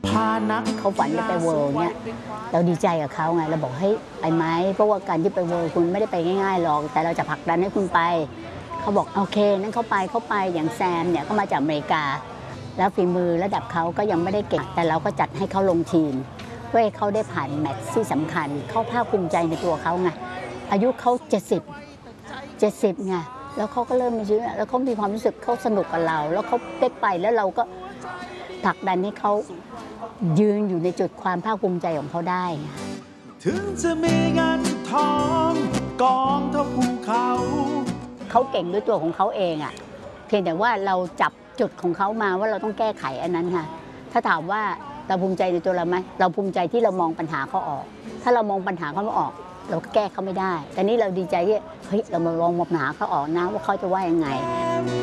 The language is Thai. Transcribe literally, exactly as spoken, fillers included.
พานักเขาฝันจะไปเวิลด์เนี่ยเราดีใจกับเขาไงเราบอกให้ไปไหมเพราะว่าการที่ไปเวิลด์คุณไม่ได้ไปง่ายๆหรอกแต่เราจะผลักดันให้คุณไปเขาบอกโอเคนั่นเขาไปเขาไปอย่างแซมเนี่ยก็มาจากอเมริกาแล้วฝีมือระดับเขาก็ยังไม่ได้เก่งแต่เราก็จัดให้เขาลงทีมเพื่อให้เขาได้ผ่านแมตช์ที่สำคัญเขาภาคภูมิใจในตัวเขาไงอายุเขาเจ็ดสิบเจ็ดสิบไงแล้วเขาก็เริ่มมีชีวิตแล้วเขามีความรู้สึกเขาสนุกกับเราแล้วเขาได้ไปแล้วเราก็ผลักดันให้เขายืนอยู่ในจุดความภาคภูมิใจของเขาได้ถึงจะมีเงินทองกองเท่าภูเขาเขาเก่งด้วยตัวของเขาเองอ่ะเพียงแต่ว่าเราจับจุดของเขามาว่าเราต้องแก้ไขอันนั้นค่ะถ้าถามว่าเราภูมิใจในตัวเราไหมเราภูมิใจที่เรามองปัญหาเขาออกถ้าเรามองปัญหาเขาไม่ออกเราแก้เขาไม่ได้แต่นี่เราดีใจที่เฮ้ยเรามาลองมองปัญหาเขาออกนะว่าเขาจะว่ายังไง